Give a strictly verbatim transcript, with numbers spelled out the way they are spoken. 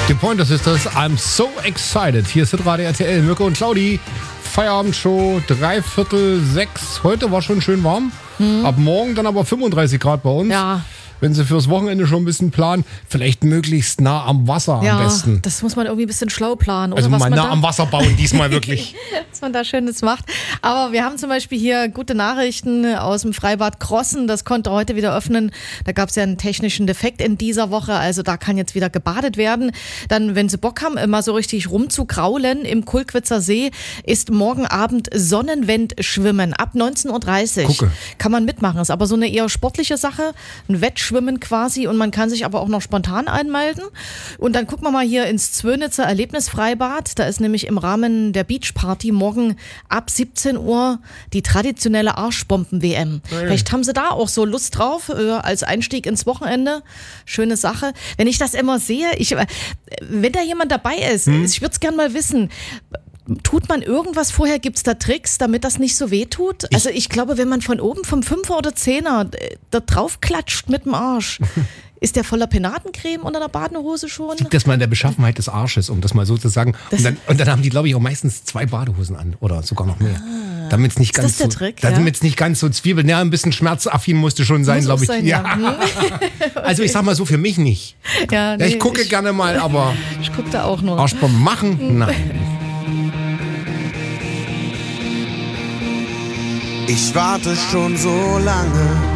Die Pointer Sisters, I'm so excited. Hier ist Radio R T L, Mirko und Claudi. Feierabendshow, dreiviertel sechs. Heute war schon schön warm. Hm. Ab morgen dann aber fünfunddreißig Grad bei uns. Ja. Wenn Sie fürs Wochenende schon ein bisschen planen, vielleicht möglichst nah am Wasser ja, am besten. Das muss man irgendwie ein bisschen schlau planen. Oder also was mal man nah da, am Wasser bauen, diesmal wirklich. was man da Schönes macht. Aber wir haben zum Beispiel hier gute Nachrichten aus dem Freibad Krossen. Das konnte heute wieder öffnen. Da gab es ja einen technischen Defekt in dieser Woche. Also da kann jetzt wieder gebadet werden. Dann, wenn Sie Bock haben, mal so richtig rumzukraulen im Kulkwitzer See, ist morgen Abend Sonnenwendschwimmen ab neunzehn Uhr dreißig. Gucke. Kann man mitmachen. Ist aber so eine eher sportliche Sache. Ein Wettschwimmen quasi. Und man kann sich aber auch noch spontan einmelden. Und dann gucken wir mal hier ins Zwönitzer Erlebnisfreibad. Da ist nämlich im Rahmen der Beachparty morgen ab siebzehn Uhr die traditionelle Arschbomben-W M. Hey. Vielleicht haben Sie da auch so Lust drauf, äh, als Einstieg ins Wochenende. Schöne Sache. Wenn ich das immer sehe, ich, äh, wenn da jemand dabei ist, hm. ich würde es gerne mal wissen, tut man irgendwas vorher? Gibt es da Tricks, damit das nicht so weh tut? Ich also ich glaube, wenn man von oben vom Fünfer oder Zehner da drauf klatscht mit dem Arsch, ist der voller Penatencreme unter der Badehose schon? Liegt das mal in der Beschaffenheit des Arsches, um das mal so zu sagen. Und dann, und dann haben die, glaube ich, auch meistens zwei Badehosen an oder sogar noch mehr. Ah, damit es nicht, ist so, ja? nicht ganz so zwiebeln. Ja, ein bisschen schmerzaffin musste schon sein, glaube ich. Sein, ja. Ja. Also ich sag mal so, für mich nicht. Ja, nee, ja, ich gucke ich, gerne mal, aber ich gucke da auch nur. Arschbomben machen? Nein. Ich warte schon so lange